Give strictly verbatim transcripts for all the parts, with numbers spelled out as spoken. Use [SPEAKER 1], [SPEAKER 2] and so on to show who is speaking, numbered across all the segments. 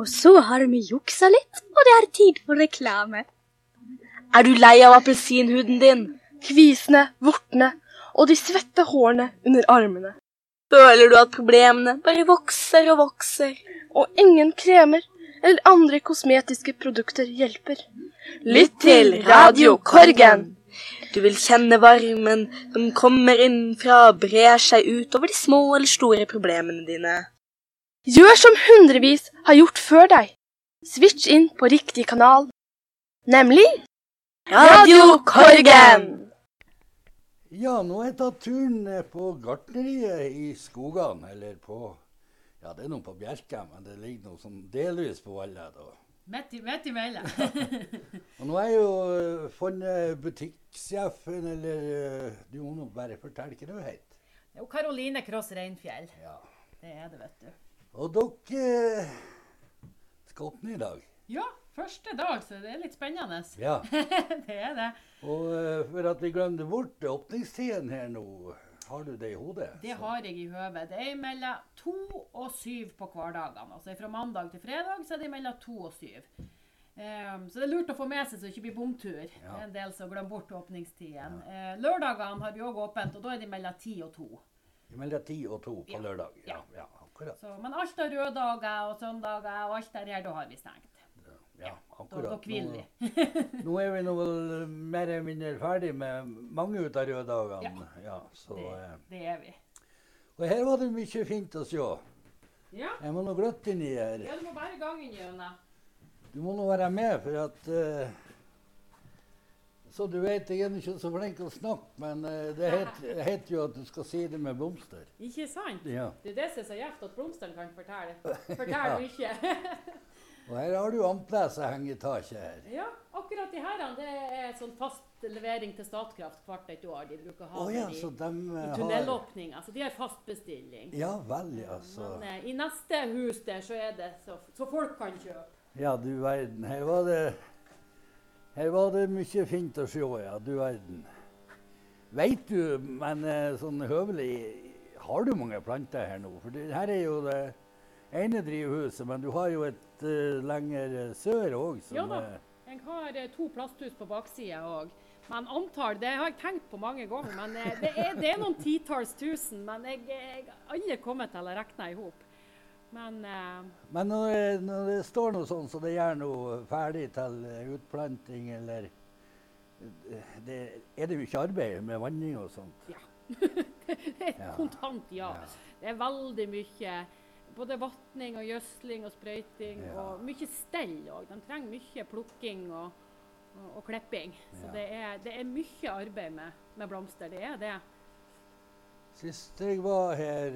[SPEAKER 1] Og så har vi juksa litt, og det er tid for reklame. Er du lei av appelsinhuden din?
[SPEAKER 2] Kvisene, vortene og de svette hårene under armene.
[SPEAKER 1] Føler du at problemene bare vokser og vokser?
[SPEAKER 2] Og ingen kremer eller andre kosmetiske produkter hjelper.
[SPEAKER 1] Lytt til Radio Korgen! Du vil kjenne varmen som kommer innenfra og brer seg ut over de små eller store problemene dine.
[SPEAKER 2] Gjør som hundrevis har gjort før deg. Switch inn på riktig kanal. Nemlig Radio Korgen!
[SPEAKER 3] Ja, nå har jeg tatt turen ned på gartneriet i Skogan, eller på, ja, det er noe på Bjerke, men det ligger noe sånn delvis på Vallet da.
[SPEAKER 4] Midt i, midt i mellom.
[SPEAKER 3] Og nå har jeg jo uh, funnet butikksjefen, eller uh, du må nok bare fortelle hva du heter.
[SPEAKER 4] Det er jo Karoline Kross Reinfjell.
[SPEAKER 3] Ja.
[SPEAKER 4] Det er det, vet du.
[SPEAKER 3] Og dere uh, skal åpne i dag.
[SPEAKER 4] Ja, første dag, så det er litt spennende.
[SPEAKER 3] Ja.
[SPEAKER 4] Det er det.
[SPEAKER 3] Og uh, for at vi glemte bort åpningstiden her nå, har du det i hodet?
[SPEAKER 4] Det har jeg i høvet. Det er mellom to og syv på hverdagene. Altså fra mandag til fredag så er det mellom to og syv. Um, så det er lurt å få med seg så det ikke blir bomtur. Ja. Det er en del som glemmer bort åpningstiden. Ja. Uh, lørdagene har vi også åpent, og da er det mellom ti og to.
[SPEAKER 3] Mellom ti og to på
[SPEAKER 4] ja.
[SPEAKER 3] lørdag? Ja,
[SPEAKER 4] ja.
[SPEAKER 3] ja akkurat.
[SPEAKER 4] Så, men alt av røddager og søndager og alt der her, da har vi stengt.
[SPEAKER 3] Ja, akkurat.
[SPEAKER 4] Da, da hviler vi.
[SPEAKER 3] nå, nå er vi nå vel mer eller mindre ferdig med mange ut av røddagene. Ja, ja så,
[SPEAKER 4] det, det er vi.
[SPEAKER 3] Og her var det mye fint å se.
[SPEAKER 4] Ja.
[SPEAKER 3] Jeg må nå gløtte inn i her.
[SPEAKER 4] Ja, du må bare gangen gjøre.
[SPEAKER 3] Du må nå være med, for at... Uh, så du vet, jeg er ikke så flink å snakke, men uh, det heter het jo at du skal si det med blomster.
[SPEAKER 4] Ikke sant?
[SPEAKER 3] Ja.
[SPEAKER 4] Det er det som er så gjevt at blomsteren kan fortelle. Fortell mye.
[SPEAKER 3] Og her har du amplese hengetaket her.
[SPEAKER 4] Ja, akkurat de herene, det er sånn fast levering til Statkraft hvert et år. De bruker å ha
[SPEAKER 3] oh, ja,
[SPEAKER 4] det i,
[SPEAKER 3] de,
[SPEAKER 4] i tunnelåpning. Altså, de har fast bestilling.
[SPEAKER 3] Ja, vel, ja. Så.
[SPEAKER 4] Men eh, i neste hus der så er det så, så folk kan kjøpe.
[SPEAKER 3] Ja, du verden. Her var det, her var det mye fint å se, ja, du verden. Vet du, men sånn høvelig, har du mange planter her nå? For det, her er jo det ene drivhuset, men du har jo et uh, lenger sør også.
[SPEAKER 4] Ja da, jeg har uh, to plasthus på baksiden også. Men antall, det har jeg tenkt på mange ganger, men uh, det, er, det er noen titals tusen, men jeg, jeg har aldri kommet til å regne ihop. Men, uh,
[SPEAKER 3] men når, når det står noe sånn, så det gjør noe ferdig til utplanting, eller det, er det mye arbeid med vanning og sånt?
[SPEAKER 4] Ja, det er ja. kontant, ja. ja. Det er veldig mye. Både vattning og gjødsling og sprøyting, ja. og mye stell også. De trenger mye plukking og, og, og klipping. Så ja. det, er, det er mye arbeid med, med blomster, det er det.
[SPEAKER 3] Sist jeg var her,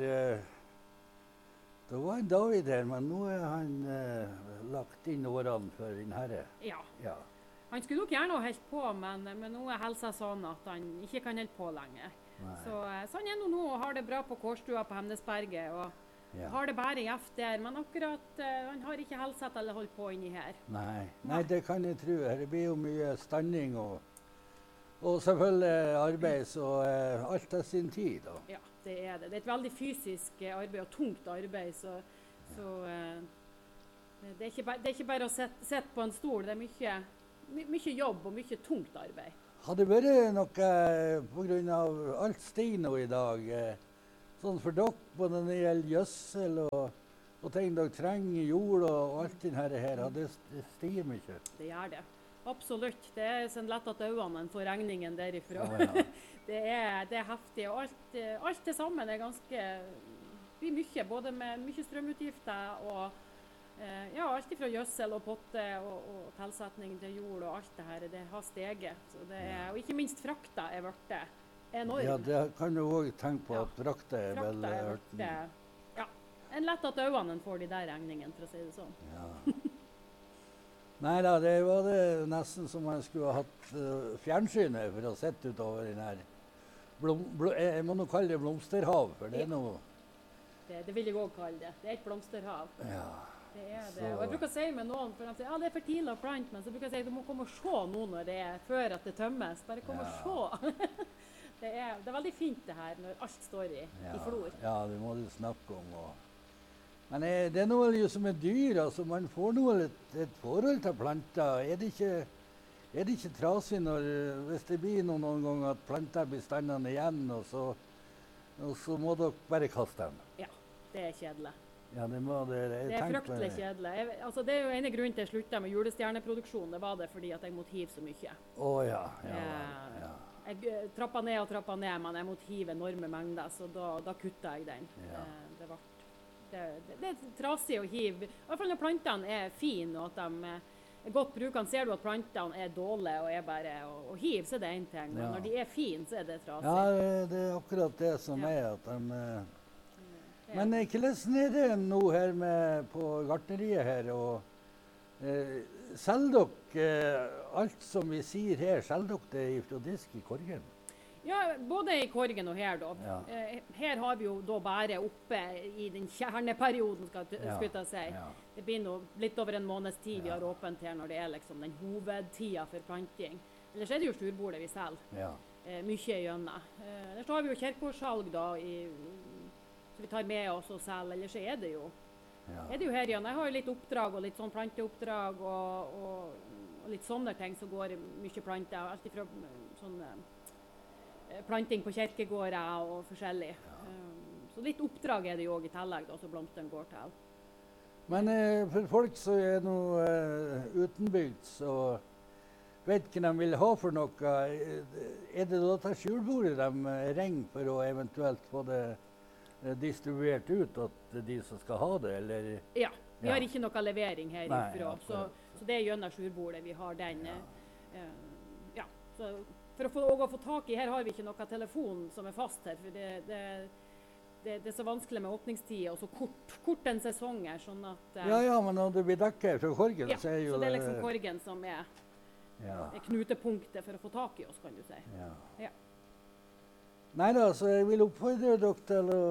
[SPEAKER 3] da var en David her, men nå er han uh, lagt inn årene for din herre.
[SPEAKER 4] Ja.
[SPEAKER 3] ja.
[SPEAKER 4] Han skulle nok gjerne ha helt på, men, men nå er helsa sånn at han ikke kan helt på lenger. Så, så han er nå nå og har det bra på Kårstua på Hemnesberget. Og ja. har det bare gjeft der, men akkurat uh, han har ikke helsa til å holde på inni her.
[SPEAKER 3] Nei, Nei, det kan jeg tro. Det blir jo mye standing og, og selvfølgelig arbeid, så uh, alt er sin tid. Da.
[SPEAKER 4] Ja, det er det. Det er et veldig fysisk uh, arbeid og tungt arbeid, så, så uh, det, er ikke bare, det er ikke bare å sette, sette på en stol. Det er mye, my, mye jobb og mye tungt arbeid.
[SPEAKER 3] Har det vært noe på grunn av alt stiger nå i dag? Uh, Sånn for dere, både når det gjelder gjødsel og, og ting dere trenger, jord og alt det her, her det, det stiger mye. Det
[SPEAKER 4] gjør det. Absolutt. Det er sånn lett at øynene får regningen derifra.
[SPEAKER 3] Ja, ja.
[SPEAKER 4] det, er, det er heftig, og alt, alt det sammen er ganske, blir mye, både med mye strømutgifter og eh, ja, alt fra gjødsel og potte og, og tilsetning til jord og alt det her, det har steget. Så det er, og ikke minst frakta er vært enorm.
[SPEAKER 3] Ja, det kan du også tenke på at frakta er vel
[SPEAKER 4] hørt. Ja, en lett at øynene får de der regningene, for å si det sånn.
[SPEAKER 3] Ja. Nei da, det var det nesten som man skulle ha hatt uh, fjernsynet for å sette utover den her blom, blom, jeg må nå kalle det blomsterhav, for det er noe...
[SPEAKER 4] Det, det vil jeg også kalle det. Det er et blomsterhav.
[SPEAKER 3] Ja.
[SPEAKER 4] Det er det. Og jeg bruker å si med noen, for de sier, ja, det er for tidlig å plante, men så bruker jeg si, du må komme og se nå når det er før at det tømmes. Bare kom ja. og se. Det er, det er veldig fint det her, når alt står i,
[SPEAKER 3] ja,
[SPEAKER 4] i flor.
[SPEAKER 3] Ja, det må du snakke om. Og Men eh, det er noe liksom med dyr, altså man får noe et, et forhold til planter. Er det ikke, er det ikke trasig når, hvis det blir noen, noen ganger at planter blir standende igjen, og så, og så må dere bare kaste dem?
[SPEAKER 4] Ja, det er kjedelig.
[SPEAKER 3] Ja, det må det. Jeg
[SPEAKER 4] Det er
[SPEAKER 3] tenker
[SPEAKER 4] fryktelig
[SPEAKER 3] meg-
[SPEAKER 4] kjedelig. Jeg, altså, det er jo ene grunnen til jeg slutta med julestjerneproduksjon. Det var det fordi at jeg måtte hive så mye.
[SPEAKER 3] Å ja, ja,
[SPEAKER 4] Eh,
[SPEAKER 3] ja.
[SPEAKER 4] Jeg eh, trappa ned og trappa ned, men jeg måtte hive enorme mengder, så da, da kutta jeg den.
[SPEAKER 3] Ja.
[SPEAKER 4] Eh, det, ble, det, det, det er trasig å hive. I hvert fall når plantene er fine og at de eh, er godt brukende. Ser du at plantene er dårlige og er bare å, å hive, så er det én ting. Men
[SPEAKER 3] Ja.
[SPEAKER 4] når de er fine, så er det trasig.
[SPEAKER 3] Ja, det- det er akkurat det som
[SPEAKER 4] Ja.
[SPEAKER 3] er at de eh,
[SPEAKER 4] Det-
[SPEAKER 3] Men eh, hvordan er det nå her med, på gartneriet her? Og, eh, selger dere eh, alt som vi sier her, selger dere det fra disk i Korgen?
[SPEAKER 4] Ja, både i Korgen og her, da.
[SPEAKER 3] Ja.
[SPEAKER 4] Eh, her har vi jo da bare oppe i den kjerneperioden, skal,
[SPEAKER 3] Ja,
[SPEAKER 4] skulle jeg si.
[SPEAKER 3] ja.
[SPEAKER 4] Det blir nå litt over en måneds tid vi
[SPEAKER 3] Ja.
[SPEAKER 4] har åpent her når det er liksom den hovedtida for planting. Ellers er det jo storbordet vi selger.
[SPEAKER 3] Ja.
[SPEAKER 4] Eh, mye gjennom. Eh, ellers har vi jo kirkegårdssalg da, i, så vi tar med oss og selger. Ellers så er det jo
[SPEAKER 3] Ja.
[SPEAKER 4] er det jo her igjen. Jeg har jo litt oppdrag og litt sånn planteoppdrag og, og, og litt sånne ting som går mye planter. Alt ifra mm, sånn eh, planting på kirkegårder og forskjellig. Um, så litt oppdrag er det jo òg i tillegg, da, så blomstene går til.
[SPEAKER 3] Men eh, for folk som er noe eh, utenbygds og vet hva de vil ha for noe, eh, er det da til skjulbordet de eh, ringer for å eventuelt få det eh, distribuert ut til de som skal ha det, eller?
[SPEAKER 4] Ja. Vi
[SPEAKER 3] Ja.
[SPEAKER 4] har ikke noe levering
[SPEAKER 3] Nei,
[SPEAKER 4] herifra, så,
[SPEAKER 3] akkurat.
[SPEAKER 4] så det er gjennom skjulbordet vi har den.
[SPEAKER 3] Ja.
[SPEAKER 4] eh, eh, ja. Så for å få, og å få tak i, her har vi ikke noe telefon som er fast her, for det, det, det, det er så vanskelig med åpningstider og så kort, kort en sesong her, sånn at eh,
[SPEAKER 3] Ja, ja, men når det blir dekket fra Korgen,
[SPEAKER 4] ja,
[SPEAKER 3] så er jo
[SPEAKER 4] så det er liksom Korgen som er,
[SPEAKER 3] Ja.
[SPEAKER 4] er knutepunktet for å få tak i oss, kan du si.
[SPEAKER 3] Ja.
[SPEAKER 4] Ja.
[SPEAKER 3] Nei da, så jeg vil oppfordre dere til å,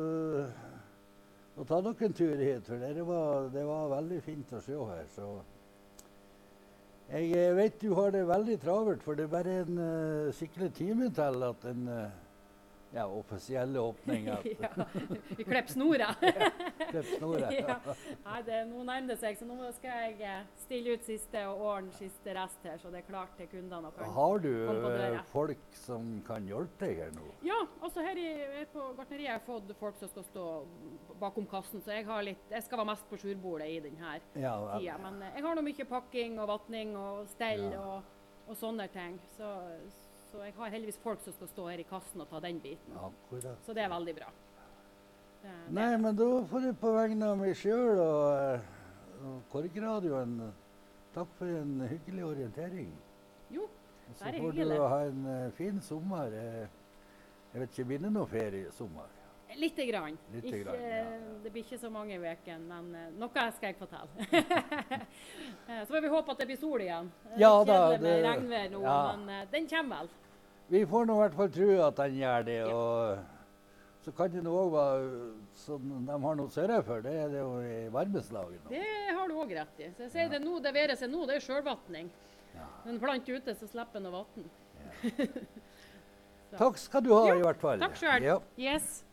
[SPEAKER 3] å ta dere en tur hit, for det var, det var veldig fint å se her. Så jeg eh, vet du har det veldig travelt, for det er bare en uh, skikkelig time til at den uh, ja, offisielle åpningen
[SPEAKER 4] ja. Vi klipper snora.
[SPEAKER 3] Klipp snoret.
[SPEAKER 4] ja. Nei, det, nå nærmer det seg, så nå skal jeg eh, stille ut siste og ordne siste rest her, så det er klart til kundene. Og kan
[SPEAKER 3] Har du
[SPEAKER 4] komme på døra.
[SPEAKER 3] eh, folk som kan hjelpe deg her nå?
[SPEAKER 4] Ja, altså her, i, her på gartneriet har jeg fått folk som skal stå bakom kassen, så jeg, har litt, jeg skal være mest på skjulbordet i denne
[SPEAKER 3] Ja, vel.
[SPEAKER 4] tida. Men eh, jeg har nå mye pakking og vatning og stell
[SPEAKER 3] Ja.
[SPEAKER 4] og, og sånne ting. Så, så jeg har heldigvis folk som skal stå her i kassen og ta den biten.
[SPEAKER 3] Akkurat.
[SPEAKER 4] Så det er veldig bra. Det,
[SPEAKER 3] Nei, men da får jeg på vegne av meg sjøl og, eh, og Korgradioen takk for en hyggelig orientering.
[SPEAKER 4] Jo,
[SPEAKER 3] Og
[SPEAKER 4] det
[SPEAKER 3] så
[SPEAKER 4] er
[SPEAKER 3] får du
[SPEAKER 4] hyggelig.
[SPEAKER 3] ha en eh, fin sommer. Eh, Jeg vet ikke, blir det noe ferie i sommer?
[SPEAKER 4] Lite grann.
[SPEAKER 3] Lite
[SPEAKER 4] ikke,
[SPEAKER 3] grann, ja, ja.
[SPEAKER 4] Det blir ikke så mange i uken, men eh, noe skal jeg fortelle. Eh, så får vi håpe at det blir sol igjen. Det er
[SPEAKER 3] Ja
[SPEAKER 4] litt
[SPEAKER 3] da,
[SPEAKER 4] kjedelig med
[SPEAKER 3] det-
[SPEAKER 4] regnvær nå,
[SPEAKER 3] ja.
[SPEAKER 4] men eh, den kommer vel.
[SPEAKER 3] Vi får nå i hvert fall tro at den gjør det. Og så kan det nå òg være som de har noe sørre for, det er det jo i varmeslaget nå.
[SPEAKER 4] Det har du òg rett i. Så jeg sier det nå, det været seg nå, det er sjølvatning.
[SPEAKER 3] Ja.
[SPEAKER 4] Når en plant ute, så slipper en å vatne.
[SPEAKER 3] Takk skal du ha,
[SPEAKER 4] Jo,
[SPEAKER 3] i hvert fall.
[SPEAKER 4] Takk sjøl.
[SPEAKER 3] Ja.
[SPEAKER 4] Yes.